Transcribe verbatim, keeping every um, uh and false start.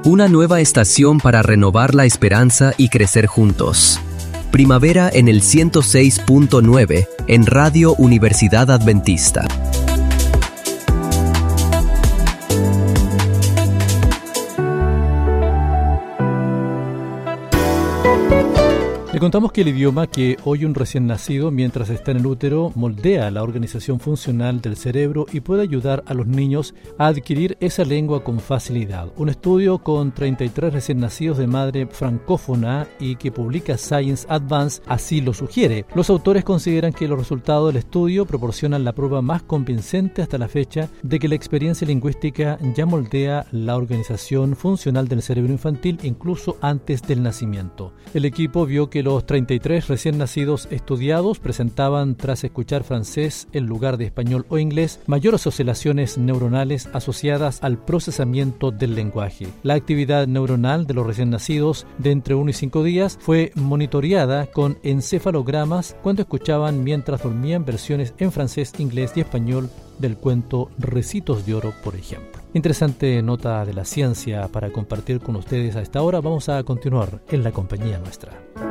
Una nueva estación para renovar la esperanza y crecer juntos. Primavera en el ciento seis punto nueve en Radio Universidad Adventista. Le contamos que el idioma que oye un recién nacido mientras está en el útero moldea la organización funcional del cerebro y puede ayudar a los niños a adquirir esa lengua con facilidad. Un estudio con treinta y tres recién nacidos de madre francófona y que publica Science Advance así lo sugiere. Los autores consideran que los resultados del estudio proporcionan la prueba más convincente hasta la fecha de que la experiencia lingüística ya moldea la organización funcional del cerebro infantil incluso antes del nacimiento. El equipo vio que los treinta y tres recién nacidos estudiados presentaban, tras escuchar francés en lugar de español o inglés, mayores oscilaciones neuronales asociadas al procesamiento del lenguaje. La actividad neuronal de los recién nacidos de entre uno y cinco días fue monitoreada con encefalogramas cuando escuchaban mientras dormían versiones en francés, inglés y español del cuento Recitos de Oro, por ejemplo. Interesante nota de la ciencia para compartir con ustedes a esta hora. Vamos a continuar en la compañía nuestra.